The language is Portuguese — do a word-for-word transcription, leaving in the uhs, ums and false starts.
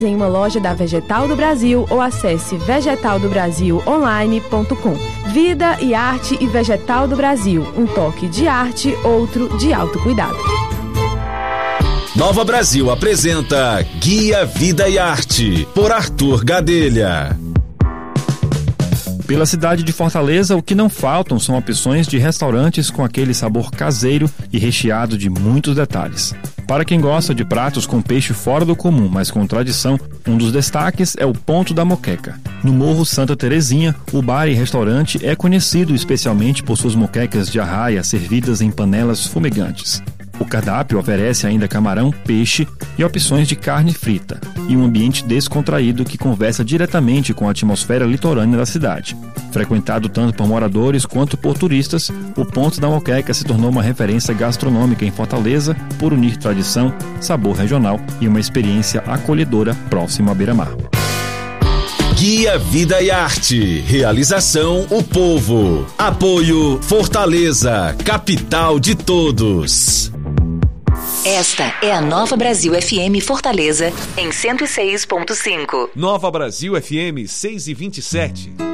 em uma loja da Vegetal do Brasil ou acesse vegetal do brasil online ponto com. Vida e Arte e Vegetal do Brasil. Um toque de arte, outro de autocuidado. Nova Brasil apresenta Guia Vida e Arte, por Arthur Gadelha. Pela cidade de Fortaleza, o que não faltam são opções de restaurantes com aquele sabor caseiro e recheado de muitos detalhes. Para quem gosta de pratos com peixe fora do comum, mas com tradição, um dos destaques é o Ponto da Moqueca. No Morro Santa Terezinha, o bar e restaurante é conhecido especialmente por suas moquecas de arraia servidas em panelas fumegantes. O cardápio oferece ainda camarão, peixe e opções de carne frita, e um ambiente descontraído que conversa diretamente com a atmosfera litorânea da cidade. Frequentado tanto por moradores quanto por turistas, o Ponto da Moqueca se tornou uma referência gastronômica em Fortaleza por unir tradição, sabor regional e uma experiência acolhedora próxima à beira-mar. Guia Vida e Arte. Realização O Povo. Apoio Fortaleza, capital de todos. Esta é a Nova Brasil F M Fortaleza, em cento e seis ponto cinco. Nova Brasil F M seis e vinte e sete.